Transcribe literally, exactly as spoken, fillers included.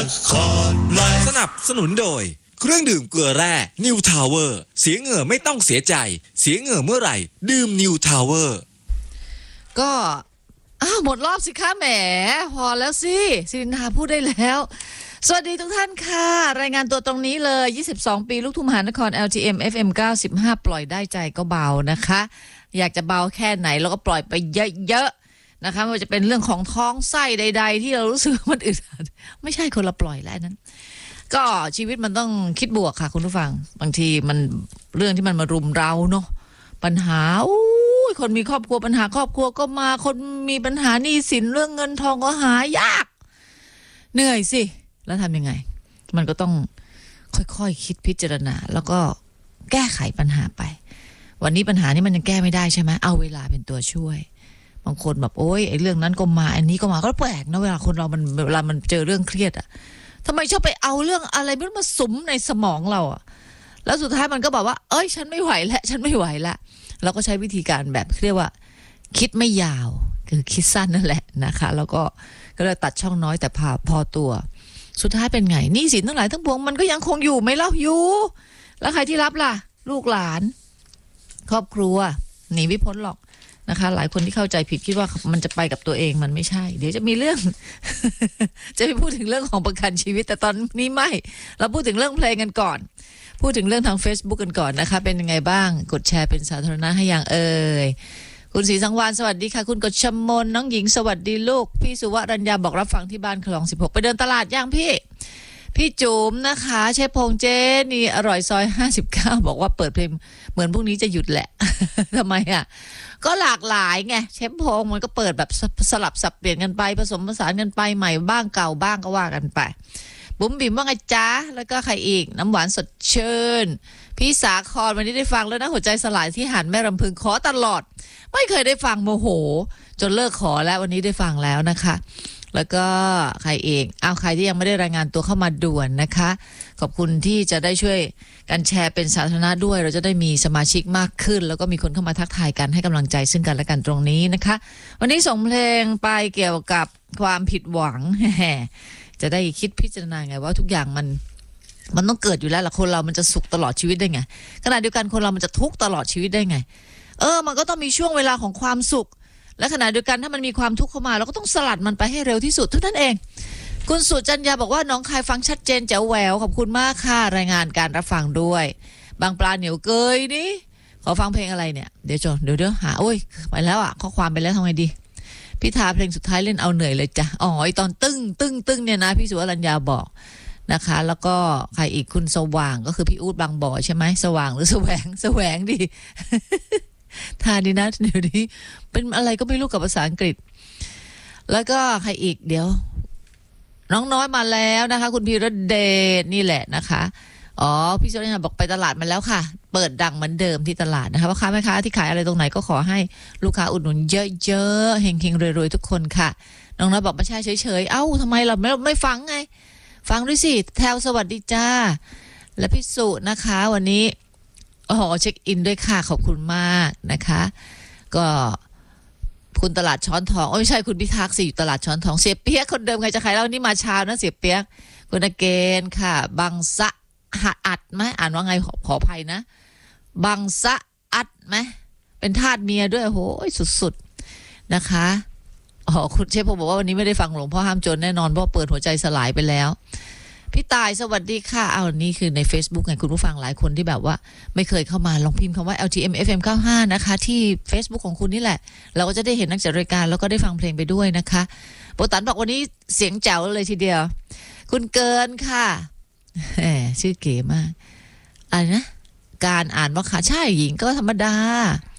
สนับสนุนโดยเครื่องดื่มเกลือแร่ New Tower เสียเหงื่อไม่ต้องเสียใจเสียเหงื่อเมื่อไหร่ดื่ม New Tower ก็อ้าวหมดรอบสิคะแหมพอแล้วสิสิรินทาพูดได้แล้วสวัสดีทุกท่านค่ะรายงานตัวตรงนี้เลยยี่สิบสองปีลูกทุ่งมหานคร แอล ที เอ็ม เอฟ เอ็ม เก้าสิบห้า ปล่อยได้ใจก็เบานะคะอยากจะเบาแค่ไหนเราก็ปล่อยไปเยอะๆนะคะไม่ว่าจะเป็นเรื่องของท้องไส้ใดๆที่เรารู้สึกมันอึดอัดไม่ใช่คนละปล่อยแล้วนั้นก็ชีวิตมันต้องคิดบวกค่ะคุณผู้ฟังบางทีมันเรื่องที่มันมารุมเราเนาะปัญหาอู้คนมีครอบครัวปัญหาครอบครัวก็มาคนมีปัญหาหนี้สินเรื่องเงินทองก็หายากเหนื่อยสิแล้วทำยังไงมันก็ต้องค่อยๆ ค, คิดพิจารณาแล้วก็แก้ไขปัญหาไปวันนี้ปัญหานี้มันยังแก้ไม่ได้ใช่ไหมเอาเวลาเป็นตัวช่วยบางคนแบบโอ๊ยไอ้เรื่องนั้นก็มาอันนี้ก็มาก็แปลกนะเวลาคนเรามันเวลามันเจอเรื่องเครียดอะทำไมชอบไปเอาเรื่องอะไรไม่รู้มาสุมในสมองเราอะแล้วสุดท้ายมันก็บอกว่าเอ้ยฉันไม่ไหวแล้วฉันไม่ไหวแล้วเราก็ใช้วิธีการแบบเรียกว่าคิดไม่ยาวคือคิดสั้นนั่นแหละนะคะแล้วก็ก็เลยตัดช่องน้อยแต่พอพอตัวสุดท้ายเป็นไงหนี้สินทั้งหลายทั้งปวงมันก็ยังคงอยู่ไม่เล่าอยู่แล้วใครที่รับล่ะลูกหลานครอบครัวหนีไม่พ้นหรอกนะคะหลายคนที่เข้าใจผิดคิดว่ามันจะไปกับตัวเองมันไม่ใช่เดี๋ยวจะมีเรื่อง จะไปพูดถึงเรื่องของประกันชีวิตแต่ตอนนี้ไม่เราพูดถึงเรื่องเพลงกันก่อนพูดถึงเรื่องทาง Facebook กันก่อนนะคะเป็นยังไงบ้างกดแชร์เป็นสาธารณะให้อย่างเอ่ยคุณศรีสังวานสวัสดีค่ะคุณกฎชมนน้องหญิงสวัสดีลูกพี่สุวรัญญาบอกรับฟังที่บ้านคลองสิบหกไปเดินตลาดย่างพี่พี่จุ๋มนะคะเชฟพงเจนี่อร่อยซอยห้าสิบเก้าบอกว่าเปิดเพลงเหมือนพรุ่งนี้จะหยุดแหละ ทำไมอ่ะก็หลากหลายไงเชฟพงมันก็เปิดแบบสลับสับเปลี่ยนกันไปผสมผสานกันไปใหม่บ้างเก่าบ้างก็ว่ากันไปบุ๋มบิ่มว่าไงจ๊ะแล้วก็ใครอีกน้ำหวานสดชื่นพี่สาครวันนี้ได้ฟังแล้วนะหัวใจสลายที่หันแม่รำพึงขอตลอดไม่เคยได้ฟังโมโหจนเลิกขอแล้ววันนี้ได้ฟังแล้วนะคะแล้วก็ใครเองเอาใครที่ยังไม่ได้รายงานตัวเข้ามาด่วนนะคะขอบคุณที่จะได้ช่วยกันแชร์เป็นสาธารณะด้วยเราจะได้มีสมาชิกมากขึ้นแล้วก็มีคนเข้ามาทักทายกันให้กำลังใจซึ่งกันและกันตรงนี้นะคะวันนี้ส่งเพลงไปเกี่ยวกับความผิดหวัง จะได้คิดพิจารณาไงว่าทุกอย่างมันมันต้องเกิดอยู่แล้วล่ะคนเรามันจะสุขตลอดชีวิตได้ไงขณะเดียวกันคนเรามันจะทุกข์ตลอดชีวิตได้ไงเออมันก็ต้องมีช่วงเวลาของความสุขและขณะเดียวกันถ้ามันมีความทุกข์เข้ามาเราก็ต้องสลัดมันไปให้เร็วที่สุดเท่านั้นเองคุณสุจัญญาบอกว่าน้องคายฟังชัดเจนแจ๋วแหววขอบคุณมากค่ะรายงานการรับฟังด้วยบางปลาเหนียวเกยนี่ขอฟังเพลงอะไรเนี่ยเดี๋ยวจนเดี๋ยวเดี๋ยวหาโอ้ยไปแล้วอ่ะข้อความไปแล้วทำไงดีพี่ทาเพลงสุดท้ายเล่นเอาเหนื่อยเลยจ้ะอ๋อไอตอนตึ้งตึ้งตึ้งเนี่ยนะพี่สุวรัญญาบอกนะคะแล้วก็ใครอีกคุณสว่างก็คือพี่อู๊ดบางบ่อใช่ไหมสว่างหรือแสวงแสวงดิ ทาดีนะเดี๋ยวนี้เป็นอะไรก็ไม่รู้กับภาษาอังกฤษแล้วก็ใครอีกเดี๋ยวน้องน้อยมาแล้วนะคะคุณพีระเดชนี่แหละนะคะอ๋อพี่สุวรัญญาบอกไปตลาดมาแล้วค่ะเปิดดังเหมือนเดิมที่ตลาดนะคะพ่อค้าแม่ค้าที่ขายอะไรตรงไหนก็ขอให้ลูกค้าอุดหนุนเยอะๆเฮงๆรวยๆทุกคนค่ะน้องน้อยบอกไม่ใช่เฉยๆเอ้าทำไมเราไม่ไม่ฟังไงฟังด้วยสิแถวสวัสดีจ้าและพี่สุนะคะวันนี้อ๋อเช็คอินด้วยค่ะขอบคุณมากนะคะก็คุณตลาดช้อนทองโอ้ไม่ใช่คุณพิทักษ์สิอยู่ตลาดช้อนทองเสียเปียกคนเดิมใครจะขายเรานี่มาเช้านะเสียเปียกคุณอเกนค่ะบางสะหัดอัดไหมอ่านว่าไงขอขออภัยนะบางสะอัดไหมเป็นทาสเมียด้วยโหสุดๆนะคะอ๋อคุณเชฟผมบอกว่าวันนี้ไม่ได้ฟังหลวงพ่อห้ามจนแน่นอนเพราะเปิดหัวใจสลายไปแล้วพี่ตายสวัสดีค่ะเอานี่คือใน Facebook ไงคุณผู้ฟังหลายคนที่แบบว่าไม่เคยเข้ามาลองพิมพ์คำว่า แอล ที เอ็ม เอฟ เอ็ม เก้าสิบห้า นะคะที่ Facebook ของคุณนี่แหละเราก็จะได้เห็นนักจัดรายการแล้วก็ได้ฟังเพลงไปด้วยนะคะโปรตันบอกวันนี้เสียงแจ๋วเลยทีเดียวคุณเกินค่ะแหมชื่อเก๋มากอะไรนะการอ่านว่าค่ะใช่หญิงก็ธรรมดา